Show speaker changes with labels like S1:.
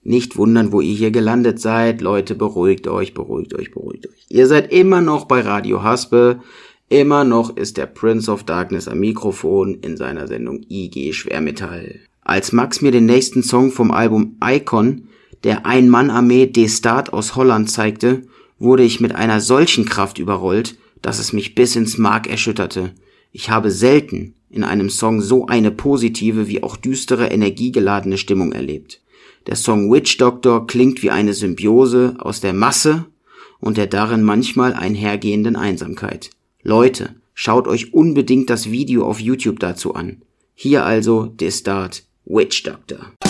S1: Nicht wundern, wo ihr hier gelandet seid. Leute, beruhigt euch, beruhigt euch, beruhigt euch. Ihr seid immer noch bei Radio Haspe. Immer noch ist der Prince of Darkness am Mikrofon in seiner Sendung IG Schwermetall. Als Max mir den nächsten Song vom Album Icon, der Ein-Mann-Armee Destart aus Holland zeigte, wurde ich mit einer solchen Kraft überrollt, dass es mich bis ins Mark erschütterte. Ich habe selten in einem Song so eine positive wie auch düstere, energiegeladene Stimmung erlebt. Der Song Witch Doctor klingt wie eine Symbiose aus der Masse und der darin manchmal einhergehenden Einsamkeit. Leute, schaut euch unbedingt das Video auf YouTube dazu an. Hier also Destart, Witch Doctor.